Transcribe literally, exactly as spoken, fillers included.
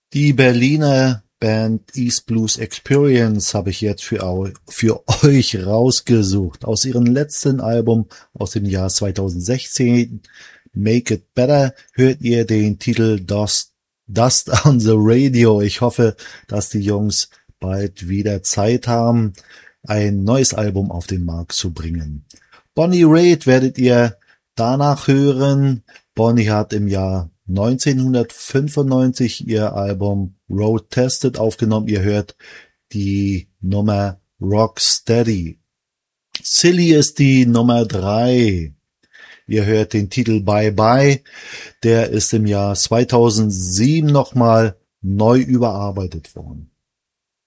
Die Berliner Band East Blues Experience habe ich jetzt für, au- für euch rausgesucht. Aus ihrem letzten Album aus dem Jahr zweitausendsechzehn, Make It Better, hört ihr den Titel Dust, Dust on the Radio. Ich hoffe, dass die Jungs bald wieder Zeit haben, ein neues Album auf den Markt zu bringen. Bonnie Raitt werdet ihr danach hören. Bonnie hat im Jahr neunzehnhundertfünfundneunzig ihr Album Road Tested aufgenommen. Ihr hört die Nummer Rocksteady. Silly ist die Nummer drei. Ihr hört den Titel Bye Bye. Der ist im Jahr zweitausendsieben nochmal neu überarbeitet worden.